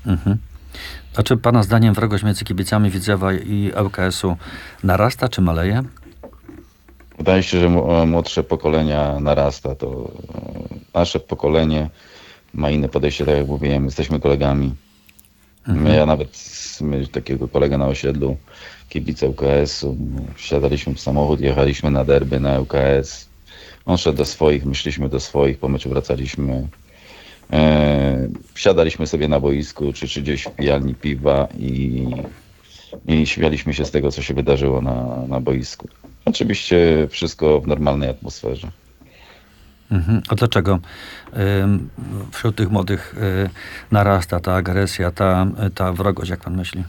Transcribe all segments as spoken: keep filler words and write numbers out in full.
Mhm. A czy pana zdaniem wrogość między kibicami Widzewa i L K S-u narasta, czy maleje? Wydaje się, że młodsze pokolenia narasta. To nasze pokolenie ma inne podejście, tak jak mówiłem, jesteśmy kolegami. My, ja nawet my, takiego kolegę na osiedlu, kibice L K S-u, wsiadaliśmy w samochód, jechaliśmy na derby na L K S. On szedł do swoich, my szliśmy do swoich, po meczu wracaliśmy. E, wsiadaliśmy sobie na boisku, czy, czy gdzieś w pijalni piwa i, i śmialiśmy się z tego, co się wydarzyło na, na boisku. Oczywiście wszystko w normalnej atmosferze. Mhm. A dlaczego ym, wśród tych młodych y, narasta ta agresja, ta, ta wrogość, jak pan myśli?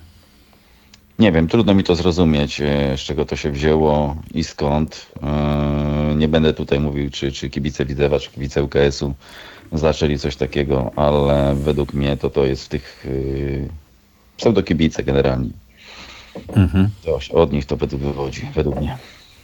Nie wiem, trudno mi to zrozumieć, e, z czego to się wzięło i skąd. E, Nie będę tutaj mówił, czy, czy kibice Widzewa, czy kibice L K S-u zaczęli coś takiego, ale według mnie to to jest w tych yy, pseudokibice generalnie. Mhm. To się od nich to według wywodzi, według mnie.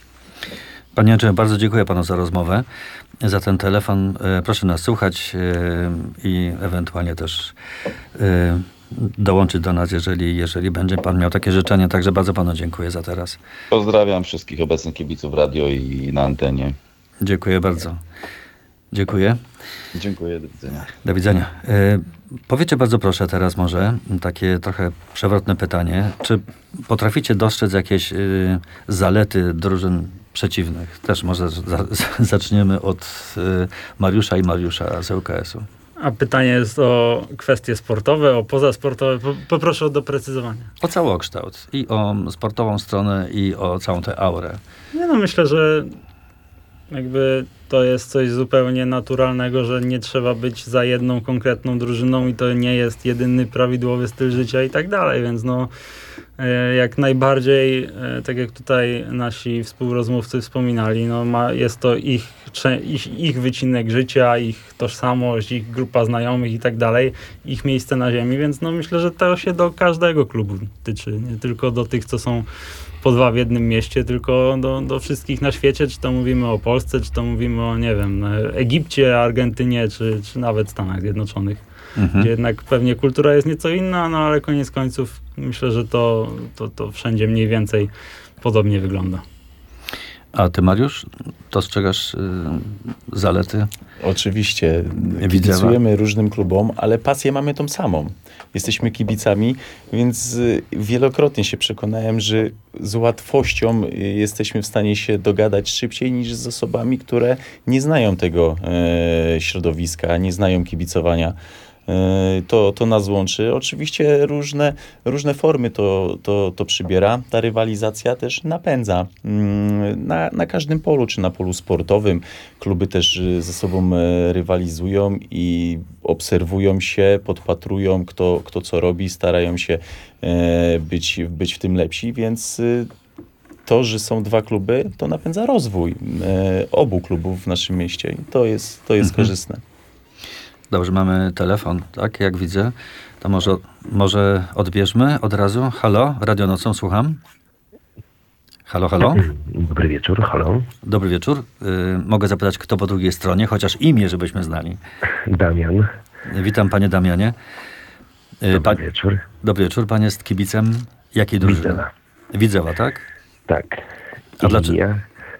Panie Andrzeju, bardzo dziękuję panu za rozmowę, za ten telefon. E, Proszę nas słuchać e, i ewentualnie też e, dołączyć do nas, jeżeli, jeżeli będzie pan miał takie życzenie. Także bardzo panu dziękuję za teraz. Pozdrawiam wszystkich obecnych kibiców radio i na antenie. Dziękuję bardzo. Dziękuję. Dziękuję, do widzenia. Do widzenia. E, Powiedzcie bardzo proszę teraz może takie trochę przewrotne pytanie. Czy potraficie dostrzec jakieś y, zalety drużyn przeciwnych? Też może za, zaczniemy od y, Mariusza i Mariusza z L K S-u. A pytanie jest o kwestie sportowe, o pozasportowe. Po- Poproszę o doprecyzowanie. O całokształt. I o sportową stronę, i o całą tę aurę. Nie no, myślę, że jakby to jest coś zupełnie naturalnego, że nie trzeba być za jedną konkretną drużyną i to nie jest jedyny prawidłowy styl życia i tak dalej, więc no e, jak najbardziej, e, tak jak tutaj nasi współrozmówcy wspominali, no ma, jest to ich, cze- ich, ich wycinek życia, ich tożsamość, ich grupa znajomych i tak dalej, ich miejsce na ziemi, więc no myślę, że to się do każdego klubu tyczy, nie tylko do tych, co są po dwa w jednym mieście, tylko do, do wszystkich na świecie, czy to mówimy o Polsce, czy to mówimy o, nie wiem, Egipcie, Argentynie, czy, czy nawet Stanach Zjednoczonych, Mhm. gdzie jednak pewnie kultura jest nieco inna, no ale koniec końców myślę, że to, to, to wszędzie mniej więcej podobnie wygląda. A ty, Mariusz, dostrzegasz y, zalety? Oczywiście. Widzewa. Kibicujemy różnym klubom, ale pasję mamy tą samą. Jesteśmy kibicami, więc y, wielokrotnie się przekonałem, że z łatwością y, jesteśmy w stanie się dogadać szybciej niż z osobami, które nie znają tego e, środowiska, nie znają kibicowania. E, To, to nas łączy. Oczywiście różne, różne formy to, to, to przybiera. Ta rywalizacja też napędza mm, na, na każdym polu, czy na polu sportowym. Kluby też y, ze sobą e, rywalizują i obserwują się, podpatrują, kto, kto co robi, starają się e, być, być w tym lepsi, więc y, to, że są dwa kluby, to napędza rozwój e, obu klubów w naszym mieście i to jest, to jest Mhm. korzystne. Dobrze, mamy telefon, tak? Jak widzę. To może, może odbierzmy od razu. Halo, Radio Nocą, słucham. Halo, halo. Dobry wieczór, halo. Dobry wieczór. Y, mogę zapytać, kto po drugiej stronie, chociaż imię, żebyśmy znali. Damian. Witam, panie Damianie. Y, Dobry pan, wieczór. dobry wieczór. Pan jest kibicem jakiej drużyny? Widzewa. Widzewa, tak? Tak. A dlaczego? I Ja,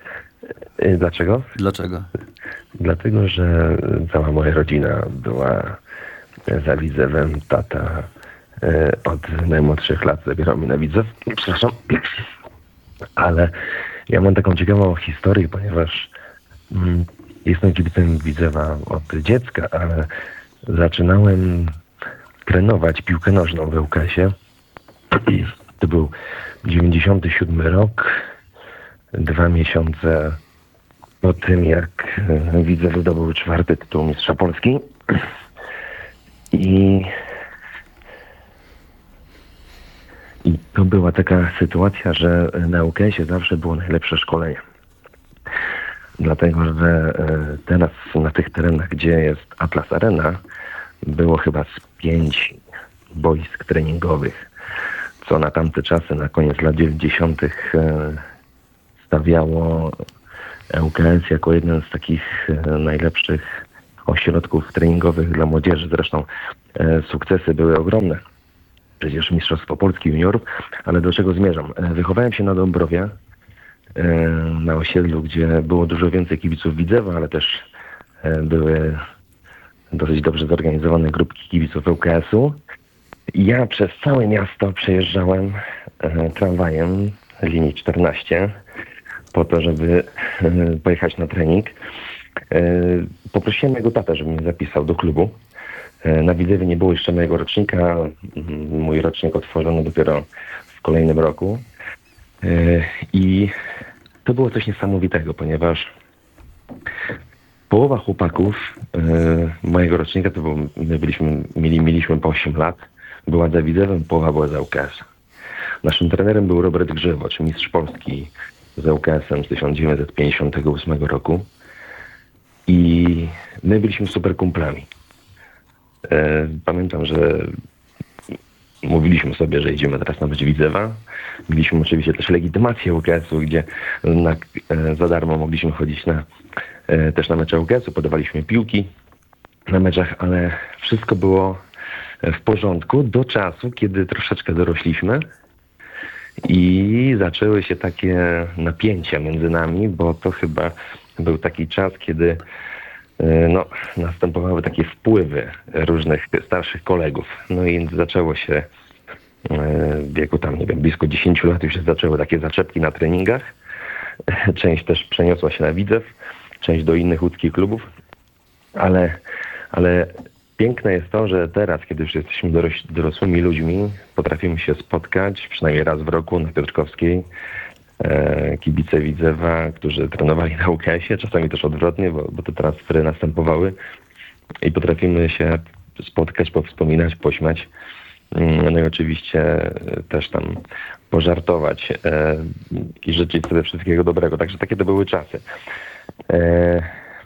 y, dlaczego? Dlaczego? Dlatego, że cała moja rodzina była za Widzewem. Tata y, od najmłodszych lat zabierał mnie na Widzew. Przepraszam. Ale ja mam taką ciekawą historię, ponieważ mm, jestem kibicem Widzewa od dziecka, ale zaczynałem trenować piłkę nożną w Łkasie. To był dziewięćdziesiąty siódmy rok, dwa miesiące po tym, jak e, Widzew zdobył czwarty tytuł mistrza Polski. I, I to była taka sytuacja, że na Łkasie zawsze było najlepsze szkolenie. Dlatego, że e, teraz na tych terenach, gdzie jest Atlas Arena, było chyba z pięć boisk treningowych, co na tamte czasy, na koniec lat dziewięćdziesiątych e, stawiało L K S jako jeden z takich e, najlepszych ośrodków treningowych dla młodzieży. Zresztą e, sukcesy były ogromne. Przecież Mistrzostwo Polski Juniorów, ale do czego zmierzam? E, wychowałem się na Dąbrowie, e, na osiedlu, gdzie było dużo więcej kibiców Widzewa, ale też e, były dosyć dobrze zorganizowane grupki kibiców L K S-u. Ja przez całe miasto przejeżdżałem e, tramwajem linii czternaście po to, żeby e, pojechać na trening. E, poprosiłem mojego tatę, żeby mnie zapisał do klubu. E, na Widzewie nie było jeszcze mojego rocznika. Mój rocznik otworzono dopiero w kolejnym roku. E, I to było coś niesamowitego, ponieważ połowa chłopaków e, mojego rocznika, to było, my byliśmy, mieli, mieliśmy po osiem lat, była za Widzewem, połowa była za L K S. Naszym trenerem był Robert Grzywocz, mistrz Polski z L K S-em z tysiąc dziewięćset pięćdziesiątego ósmego roku. I my byliśmy super kumplami. E, pamiętam, że mówiliśmy sobie, że idziemy teraz na mecz Widzewa. Mieliśmy oczywiście też legitymację L K S-u, gdzie na, e, za darmo mogliśmy chodzić na, e, też na mecze L K S-u, podawaliśmy piłki na meczach, ale wszystko było w porządku do czasu, kiedy troszeczkę dorośliśmy i zaczęły się takie napięcia między nami, bo to chyba był taki czas, kiedy no, następowały takie wpływy różnych starszych kolegów. No i zaczęło się w wieku tam, nie wiem, blisko dziesięć lat już się zaczęły takie zaczepki na treningach. Część też przeniosła się na Widzew, część do innych łódzkich klubów, ale, ale piękne jest to, że teraz, kiedy już jesteśmy doroś, dorosłymi ludźmi, potrafimy się spotkać przynajmniej raz w roku na Piotrkowskiej. E, kibice Widzewa, którzy trenowali na U K S-ie, czasami też odwrotnie, bo, bo te transfery następowały i potrafimy się spotkać, powspominać, pośmiać. No i oczywiście też tam pożartować e, i życzyć sobie wszystkiego dobrego. Także takie to były czasy. E,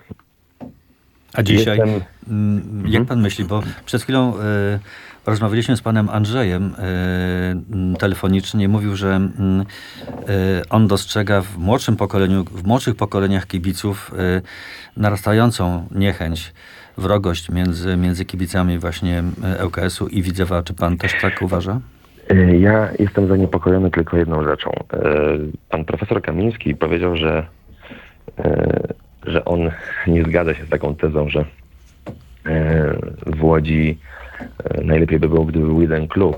A dzisiaj, Jestem- mm, jak pan myśli, bo przed chwilą y, rozmawialiśmy z panem Andrzejem y, telefonicznie, mówił, że mm, y, on dostrzega w młodszym pokoleniu, w młodszych pokoleniach kibiców y, narastającą niechęć, wrogość między, między kibicami właśnie L K S-u i Widzewa. Czy pan też tak uważa? E, Ja jestem zaniepokojony tylko jedną rzeczą. E, Pan profesor Kamiński powiedział, że, e, że on nie zgadza się z taką tezą, że e, w Łodzi e, najlepiej by było, gdyby był jeden klub.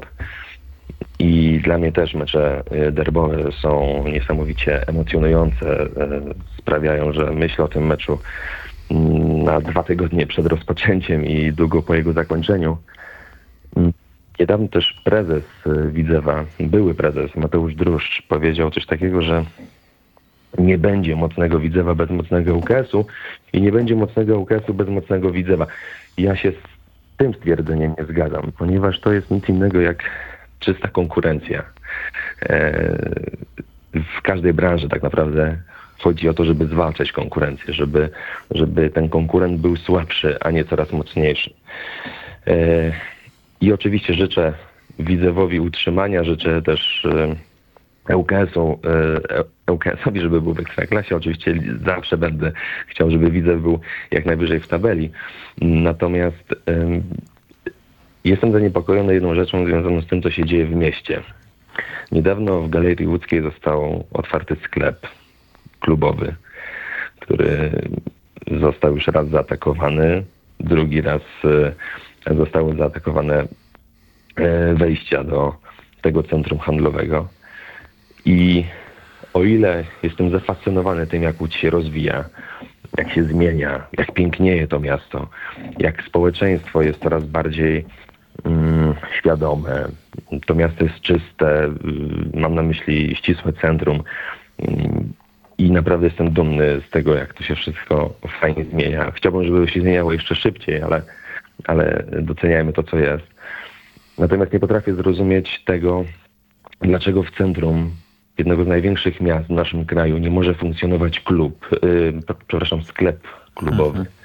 I dla mnie też mecze e, derbowe są niesamowicie emocjonujące. E, Sprawiają, że myślę o tym meczu mm, na dwa tygodnie przed rozpoczęciem i długo po jego zakończeniu. Mm, Niedawno też prezes y, Widzewa, były prezes Mateusz Druszcz powiedział coś takiego, że nie będzie mocnego Widzewa bez mocnego U K S-u i nie będzie mocnego U K S-u bez mocnego Widzewa. Ja się z tym stwierdzeniem nie zgadzam, ponieważ to jest nic innego jak czysta konkurencja. E, w każdej branży tak naprawdę chodzi o to, żeby zwalczać konkurencję, żeby, żeby ten konkurent był słabszy, a nie coraz mocniejszy. E, I oczywiście życzę Widzewowi utrzymania, życzę też e, L K S-u, e, L K S-owi, żeby był w Ekstraklasie. Oczywiście zawsze będę chciał, żeby Widzew był jak najwyżej w tabeli. Natomiast e, jestem zaniepokojony jedną rzeczą związaną z tym, co się dzieje w mieście. Niedawno w Galerii Łódzkiej został otwarty sklep klubowy, który został już raz zaatakowany, drugi raz e, zostały zaatakowane e, wejścia do tego centrum handlowego. I o ile jestem zafascynowany tym, jak Łódź się rozwija, jak się zmienia, jak pięknieje to miasto, jak społeczeństwo jest coraz bardziej mm, świadome, to miasto jest czyste, y, mam na myśli ścisłe centrum y, i naprawdę jestem dumny z tego, jak to się wszystko fajnie zmienia. Chciałbym, żeby się zmieniało jeszcze szybciej, ale ale doceniajmy to, co jest. Natomiast nie potrafię zrozumieć tego, dlaczego w centrum jednego z największych miast w naszym kraju nie może funkcjonować klub, yy, przepraszam, sklep klubowy. Mhm.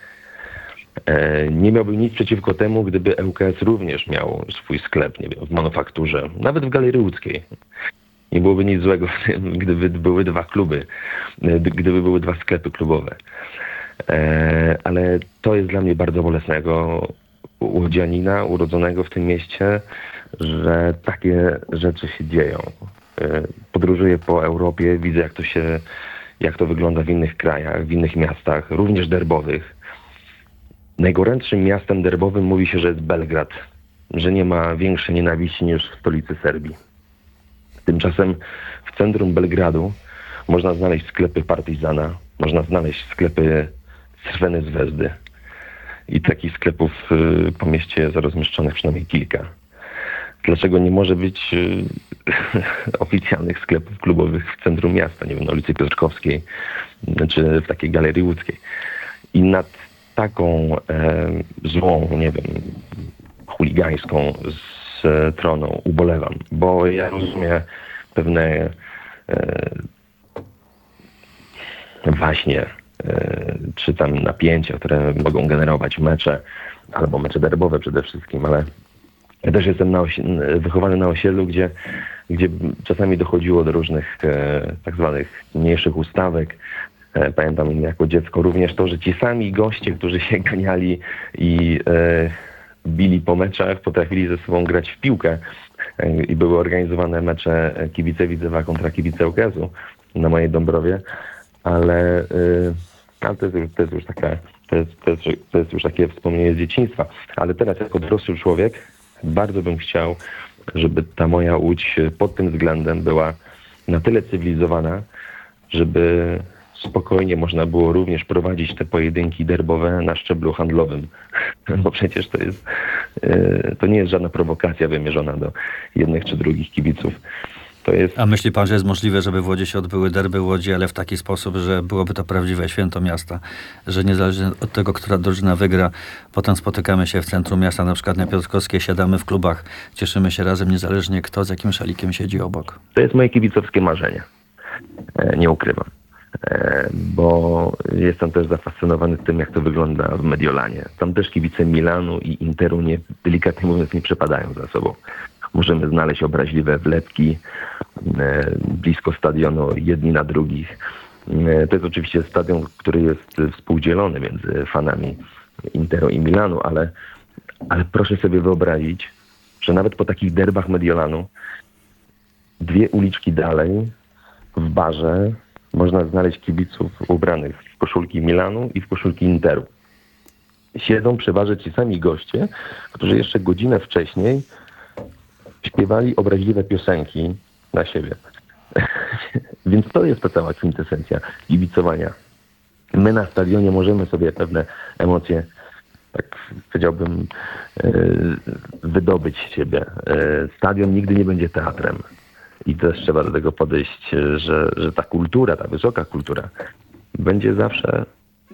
E, nie miałbym nic przeciwko temu, gdyby L K S również miał swój sklep, nie wiem, w manufakturze, nawet w Galerii Łódzkiej. Nie byłoby nic złego w tym, gdyby były dwa kluby, gdyby były dwa sklepy klubowe. E, ale to jest dla mnie bardzo bolesnego łodzianina urodzonego w tym mieście, że takie rzeczy się dzieją. E, podróżuję po Europie, widzę jak to się, jak to wygląda w innych krajach, w innych miastach, również derbowych. Najgorętszym miastem derbowym mówi się, że jest Belgrad, że nie ma większej nienawiści niż w stolicy Serbii. Tymczasem w centrum Belgradu można znaleźć sklepy Partizana, można znaleźć sklepy Crvene Zvezdy i takich sklepów y, po mieście jest rozmieszczonych przynajmniej kilka. Dlaczego nie może być y, oficjalnych sklepów klubowych w centrum miasta, nie wiem, na ulicy Piotrkowskiej czy w takiej Galerii Łódzkiej? I nad taką e, złą, nie wiem, chuligańską stroną ubolewam, bo ja rozumiem pewne e, waśnie, e, czy tam napięcia, które mogą generować mecze, albo mecze derbowe przede wszystkim, ale ja też jestem na osi- wychowany na osiedlu, gdzie, gdzie czasami dochodziło do różnych e, tak zwanych mniejszych ustawek. E, pamiętam jako dziecko również to, że ci sami goście, którzy się ganiali i e, bili po meczach, potrafili ze sobą grać w piłkę e, i były organizowane mecze kibice Widzewa kontra kibice U K S-u na mojej Dąbrowie, ale, e, ale to, jest już, to jest już taka, to jest, to, jest, to jest już takie wspomnienie z dzieciństwa. Ale teraz jako dorosły człowiek bardzo bym chciał, żeby ta moja Łódź pod tym względem była na tyle cywilizowana, żeby spokojnie można było również prowadzić te pojedynki derbowe na szczeblu handlowym. Bo przecież to jest, to nie jest żadna prowokacja wymierzona do jednych czy drugich kibiców. To jest... A myśli pan, że jest możliwe, żeby w Łodzi się odbyły derby Łodzi, ale w taki sposób, że byłoby to prawdziwe święto miasta, że niezależnie od tego, która drużyna wygra, potem spotykamy się w centrum miasta, na przykład na Piotrkowskiej, siadamy w klubach, cieszymy się razem, niezależnie kto z jakim szalikiem siedzi obok. To jest moje kibicowskie marzenie. Nie ukrywam. Bo jestem też zafascynowany tym, jak to wygląda w Mediolanie. Tam też kibice Milanu i Interu, nie, delikatnie mówiąc, nie przepadają za sobą. Możemy znaleźć obraźliwe wlepki e, blisko stadionu, jedni na drugich. E, to jest oczywiście stadion, który jest współdzielony między fanami Interu i Milanu, ale, ale proszę sobie wyobrazić, że nawet po takich derbach Mediolanu dwie uliczki dalej w barze można znaleźć kibiców ubranych w koszulki Milanu i w koszulki Interu. Siedzą przy barze ci sami goście, którzy jeszcze godzinę wcześniej śpiewali obraźliwe piosenki na siebie. Więc to jest ta cała kwintesencja kibicowania. My na stadionie możemy sobie pewne emocje, tak powiedziałbym, wydobyć z siebie. Stadion nigdy nie będzie teatrem. I też trzeba do tego podejść, że, że ta kultura, ta wysoka kultura będzie zawsze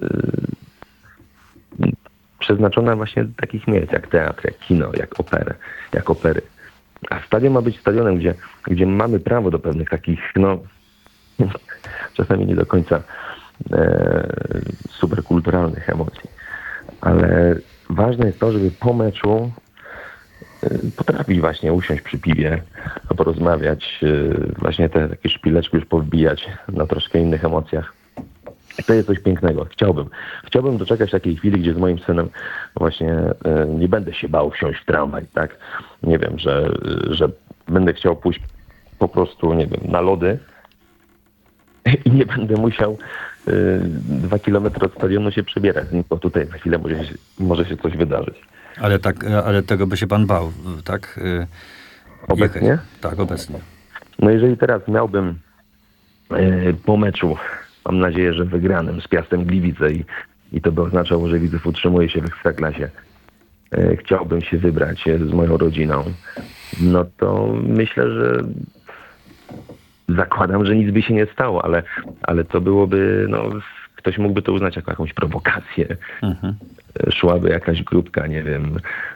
yy, przeznaczona właśnie do takich miejsc jak teatr, jak kino, jak operę, jak opery. A stadion ma być stadionem, gdzie, gdzie mamy prawo do pewnych takich, no czasami nie do końca e, superkulturalnych emocji. Ale ważne jest to, żeby po meczu potrafić właśnie usiąść przy piwie, porozmawiać, właśnie te takie szpileczki już powbijać na troszkę innych emocjach. To jest coś pięknego. Chciałbym. Chciałbym doczekać takiej chwili, gdzie z moim synem właśnie nie będę się bał wsiąść w tramwaj, tak? Nie wiem, że, że będę chciał pójść po prostu, nie wiem, na lody i nie będę musiał dwa kilometry od stadionu się przebierać, bo tutaj za chwilę może się, może się coś wydarzyć. Ale tak, ale tego by się pan bał, tak? Obecnie? Jechać. Tak, obecnie. No jeżeli teraz miałbym e, po meczu, mam nadzieję, że wygranym z Piastem Gliwice i, i to by oznaczało, że Widzew utrzymuje się w Ekstraklasie, e, chciałbym się wybrać z moją rodziną, no to myślę, że zakładam, że nic by się nie stało, ale, ale to byłoby, no ktoś mógłby to uznać jako jakąś prowokację. Mhm. Szłaby jakaś grupka, nie wiem,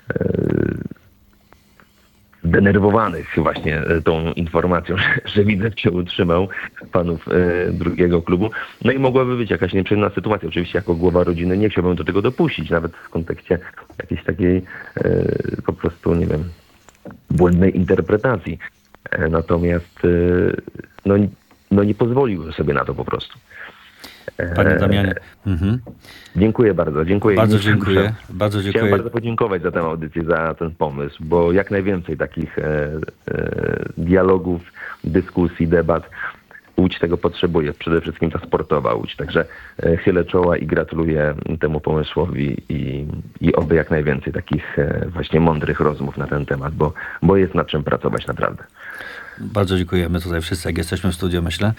zdenerwowanych właśnie tą informacją, że, że Widzew się utrzymał, fanów e, drugiego klubu. No i mogłaby być jakaś nieprzyjemna sytuacja. Oczywiście jako głowa rodziny nie chciałbym do tego dopuścić, nawet w kontekście jakiejś takiej e, po prostu, nie wiem, błędnej interpretacji. E, natomiast e, no, no nie pozwoliłbym sobie na to po prostu. Panie E, Damianie. Mhm. Dziękuję bardzo. Dziękuję. Bardzo Nie dziękuję. muszę- Bardzo Chciałem dziękuję. bardzo podziękować za tę audycję, za ten pomysł, bo jak najwięcej takich e, e, dialogów, dyskusji, debat Łódź tego potrzebuje, przede wszystkim ta sportowa Łódź. Także e, chylę czoła i gratuluję temu pomysłowi i, i oby jak najwięcej takich e, właśnie mądrych rozmów na ten temat, bo, bo jest nad czym pracować naprawdę. Bardzo dziękujemy tutaj wszyscy, jak jesteśmy w studiu, myślę.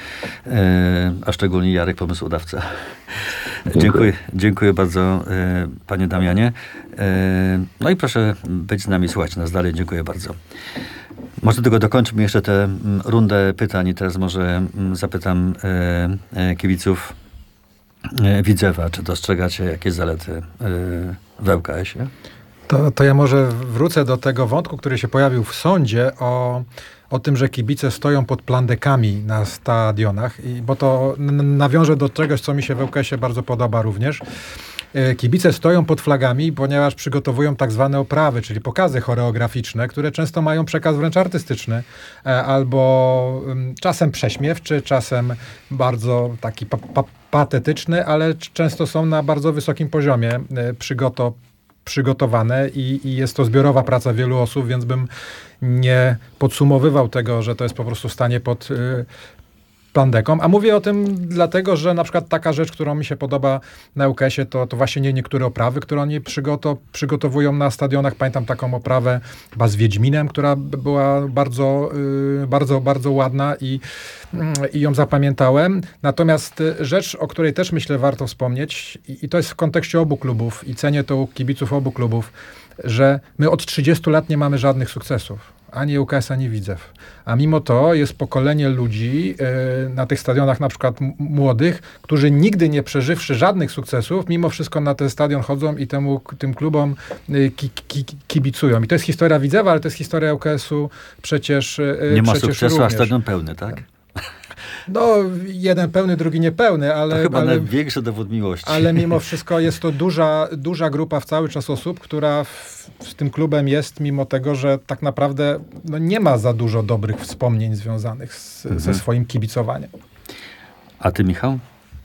E, a szczególnie Jarek, pomysłodawca. Dziękuję, dziękuję bardzo, e, panie Damianie. E, no i proszę być z nami, słuchać nas dalej. Dziękuję bardzo. Może tylko dokończmy jeszcze tę mm, rundę pytań i teraz może mm, zapytam e, e, kibiców e, Widzewa, czy dostrzegacie jakieś zalety e, w L K S-ie? To, to ja może wrócę do tego wątku, który się pojawił w sądzie o, o tym, że kibice stoją pod plandekami na stadionach, i, bo to n- nawiąże do czegoś, co mi się w L K S-ie bardzo podoba również. E, Kibice stoją pod flagami, ponieważ przygotowują tak zwane oprawy, czyli pokazy choreograficzne, które często mają przekaz wręcz artystyczny, e, albo ym, czasem prześmiewczy, czasem bardzo taki pa- pa- patetyczny, ale c- często są na bardzo wysokim poziomie e, przygoto- przygotowane i, i jest to zbiorowa praca wielu osób, więc bym nie podsumowywał tego, że to jest po prostu stanie pod y, plandeką. A mówię o tym dlatego, że na przykład taka rzecz, którą mi się podoba na L K S-ie, to, to właśnie nie niektóre oprawy, które oni przygoto, przygotowują na stadionach. Pamiętam taką oprawę chyba z Wiedźminem, która b- była bardzo, y, bardzo, bardzo ładna i, mm, i ją zapamiętałem. Natomiast y, rzecz, o której też myślę warto wspomnieć, i, i to jest w kontekście obu klubów i cenię to u kibiców obu klubów, że my od trzydziestu lat nie mamy żadnych sukcesów. Ani L K S, ani Widzew. A mimo to jest pokolenie ludzi y, na tych stadionach, na przykład m- młodych, którzy nigdy nie przeżywszy żadnych sukcesów, mimo wszystko na ten stadion chodzą i temu, tym klubom y, ki, ki, kibicują. I to jest historia Widzewa, ale to jest historia L K S-u przecież y, Nie ma przecież sukcesu, a również. stadion pełny, tak? No, jeden pełny, drugi niepełny, ale... To chyba ale... największy dowód miłości. Ale mimo wszystko jest to duża, duża grupa w cały czas osób, która w, z tym klubem jest, mimo tego, że tak naprawdę no, nie ma za dużo dobrych wspomnień związanych z, Mhm. ze swoim kibicowaniem. A ty, Michał?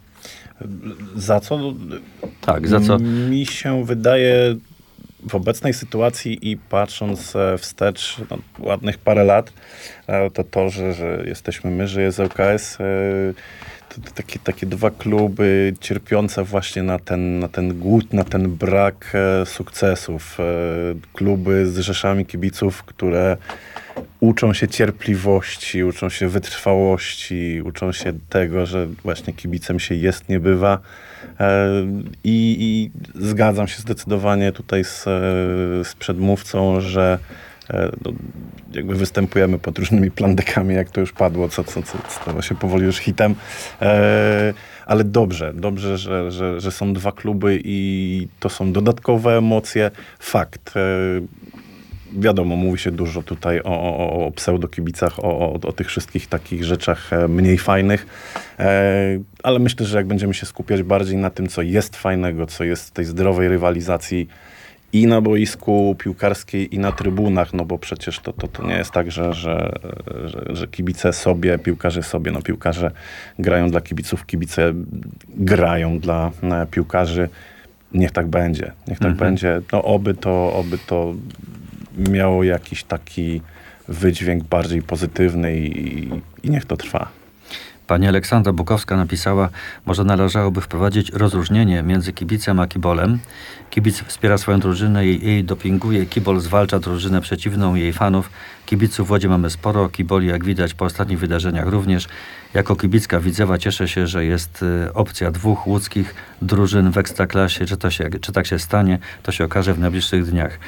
Za co? Tak, za co? Mi się wydaje w obecnej sytuacji i patrząc e, wstecz no, ładnych parę lat, e, to to, że, że jesteśmy my, że jest L K S, e, to, to takie, takie dwa kluby cierpiące właśnie na ten, na ten głód, na ten brak e, sukcesów. E, kluby z rzeszami kibiców, które uczą się cierpliwości, uczą się wytrwałości, uczą się tego, że właśnie kibicem się jest, nie bywa. E, I, i zgadzam się zdecydowanie tutaj z, e, z przedmówcą, że e, no, jakby występujemy pod różnymi plandekami, jak to już padło, co, co, co stało się powoli już hitem. E, ale dobrze, dobrze, że, że, że są dwa kluby i to są dodatkowe emocje. Fakt. E, Wiadomo, mówi się dużo tutaj o, o, o pseudokibicach, o, o, o tych wszystkich takich rzeczach e, mniej fajnych, e, ale myślę, że jak będziemy się skupiać bardziej na tym, co jest fajnego, co jest w tej zdrowej rywalizacji i na boisku piłkarskiej, i na trybunach, no bo przecież to, to, to nie jest tak, że, że, że, że kibice sobie, piłkarze sobie, no piłkarze grają dla kibiców, kibice grają dla e, piłkarzy. Niech tak będzie, niech tak Mhm. będzie. No oby to, oby to miało jakiś taki wydźwięk bardziej pozytywny i, i niech to trwa. Pani Aleksandra Bukowska napisała, może należałoby wprowadzić rozróżnienie między kibicem a kibolem. Kibic wspiera swoją drużynę i jej dopinguje, kibol zwalcza drużynę przeciwną i jej fanów. Kibiców w Łodzi mamy sporo, kiboli jak widać po ostatnich wydarzeniach również. Jako kibicka Widzewa cieszę się, że jest y, opcja dwóch łódzkich drużyn w Ekstraklasie. Czy, to się, czy tak się stanie, to się okaże w najbliższych dniach.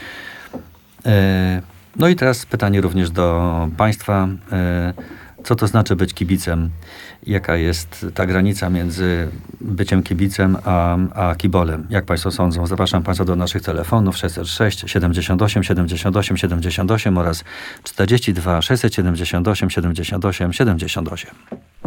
E, No i teraz pytanie również do Państwa. E, Co to znaczy być kibicem? Jaka jest ta granica między byciem kibicem a, a kibolem? Jak Państwo sądzą? Zapraszam Państwa do naszych telefonów sześćset sześć siedemdziesiąt osiem siedemdziesiąt osiem siedemdziesiąt osiem oraz czterdzieści dwa sześćset siedemdziesiąt osiem siedemdziesiąt osiem siedemdziesiąt osiem.